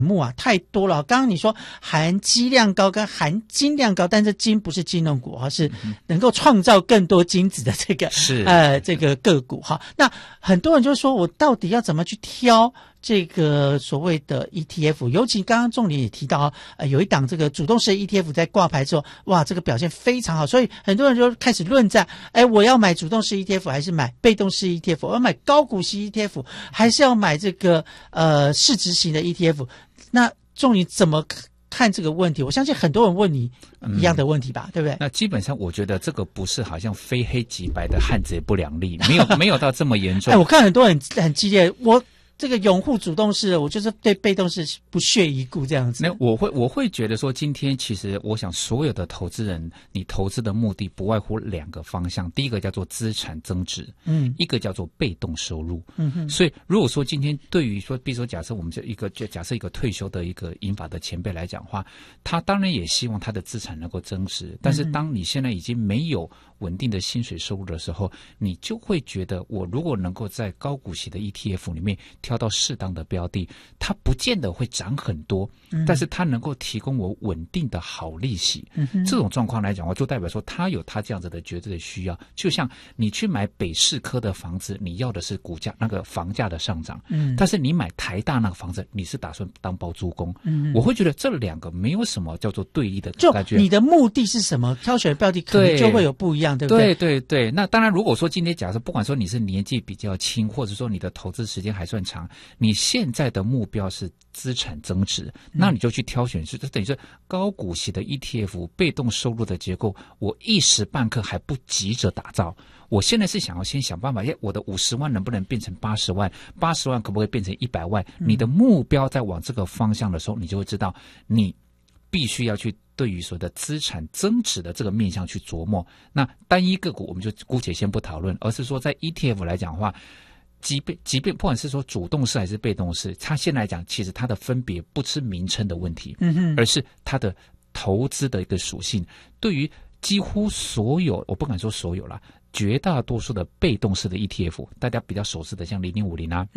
目啊太多了。刚刚你说含肌量高跟含金量高，但是金不是金融股哈，是能够创造更多金子的这个是这个个股哈。那很多人就说我到底要怎么去挑这个所谓的 ETF， 尤其刚刚仲林也提到有一档这个主动式 ETF 在挂牌之后，哇，这个表现非常好，所以很多人就开始论战，我要买主动式 ETF 还是买被动式 ETF， 我要买高股息 ETF 还是要买这个市值型的 ETF。 那仲林怎么看这个问题？我相信很多人问你一样的问题吧，对不对？ 那基本上我觉得这个不是好像非黑即白的汉贼不两立，没有到这么严重。 我看很多人很激烈，我这个拥护主动式，我就是对被动式不屑一顾这样子。 那我会觉得说，今天其实我想所有的投资人，你投资的目的不外乎两个方向，第一个叫做资产增值，一个叫做被动收入，所以如果说今天对于说，比如说假设我们假设一个退休的一个银发的前辈来讲的话，他当然也希望他的资产能够增值，但是当你现在已经没有稳定的薪水收入的时候，你就会觉得我如果能够在高股息的 ETF 里面挑到适当的标的，它不见得会涨很多，但是它能够提供我稳定的好利息，这种状况来讲，我就代表说它有它这样子的绝对的需要。就像你去买北市科的房子，你要的是股价那个房价的上涨，但是你买台大那个房子，你是打算当包租公，我会觉得这两个没有什么叫做对立的感觉。 就你的目的是什么，挑选的标的可能就会有不一样，对不对？ 对对对。那当然如果说今天假设不管说你是年纪比较轻，或者说你的投资时间还算长，你现在的目标是资产增值，那你就去挑选是等于是高股息的 ETF 被动收入的结构，我一时半刻还不急着打造，我现在是想要先想办法，我的50万能不能变成80万，80万可不可以变成100万，你的目标在往这个方向的时候，你就会知道你必须要去对于所谓的资产增值的这个面向去琢磨。那单一个股我们就姑且先不讨论，而是说在 ETF 来讲的话，即便不管是说主动式还是被动式，它现在来讲其实它的分别不是名称的问题，而是它的投资的一个属性。对于几乎所有，我不敢说所有啦，绝大多数的被动式的 ETF， 大家比较熟悉的像0050啦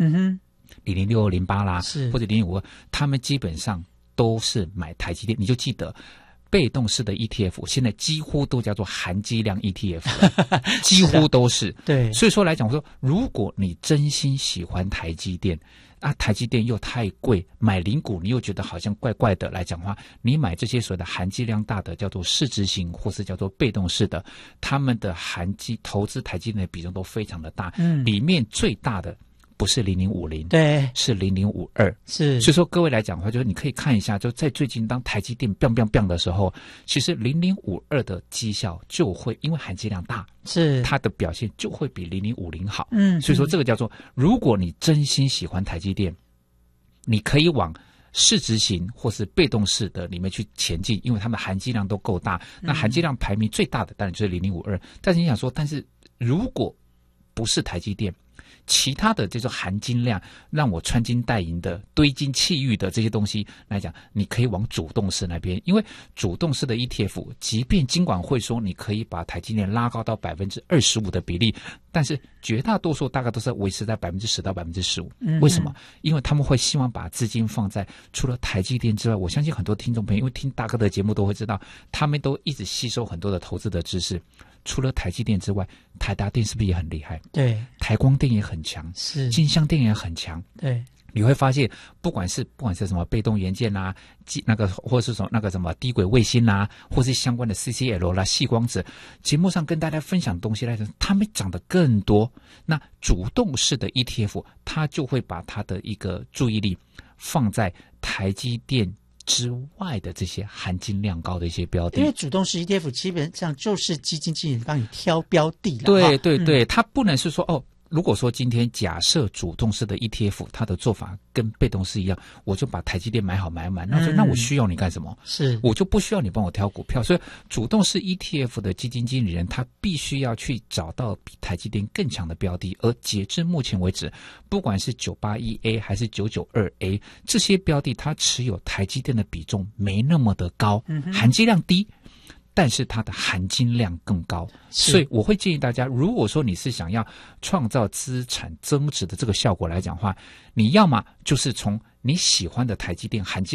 ，006208啦，或者0052，他们基本上都是买台积电。你就记得被动式的 ETF 现在几乎都叫做含积量 ETF 几乎都是对。 所以说来讲，我说如果你真心喜欢台积电台积电又太贵，买零股你又觉得好像怪怪的来讲的话，你买这些所谓的含积量大的叫做市值型或是叫做被动式的，他们的投资台积电的比重都非常的大，里面最大的不是0050， 对， 是0052， 是。 所以说各位来讲的话，就是你可以看一下，就在最近当台积电 biang 的时候，其实0052的绩效就会因为含积量大， 是它的表现就会比0050好。所以说这个叫做，如果你真心喜欢台积电，你可以往市值型或是被动式的里面去前进，因为它们含积量都够大。那含积量排名最大的当然就是0052，但是你想说，但是如果不是台积电，其他的这种含金量让我穿金戴银的堆金砌玉的这些东西来讲，你可以往主动式那边，因为主动式的 ETF 即便金管会说你可以把台积电拉高到 25% 的比例，但是绝大多数大概都是维持在 10% 到 15%。 为什么？因为他们会希望把资金放在除了台积电之外，我相信很多听众朋友因为听大哥的节目都会知道，他们都一直吸收很多的投资的知识，除了台积电之外，台达电是不是也很厉害？ 对， 台光电也很强， 是， 金相电也很强。 对， 你会发现，不管是什么被动元件啦，那个或是什么低轨卫星啦，或是相关的 CCL 啦、细光子，节目上跟大家分享东西来讲，他们涨得更多。那主动式的 ETF， 它就会把它的一个注意力放在台积电之外的这些含金量高的一些标的， 因为主动式 ETF 基本上就是基金经理帮你挑标的了。 对对对，它不能是说如果说今天假设主动式的 ETF 它的做法跟被动式一样，我就把台积电买好买满，那我需要你干什么？ 是， 我就不需要你帮我挑股票。所以主动式 ETF 的基金经理人他必须要去找到比台积电更强的标的，而截至目前为止，不管是 981A 还是 992A 这些标的，它持有台积电的比重没那么的高，含积量低， 但是它的含金量更高。 是所以我会建议大家，如果说你是想要创造资产增值的这个效果来讲的话，你要么就是从你喜欢的台积电含金